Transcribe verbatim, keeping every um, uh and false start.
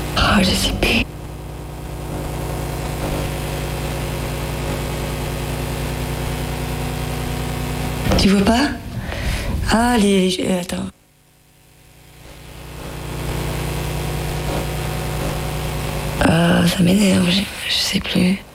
Ah, je sais plus. Tu vois pas? Ah, les... les- Attends. Ah, ça m'énerve, je, je sais plus.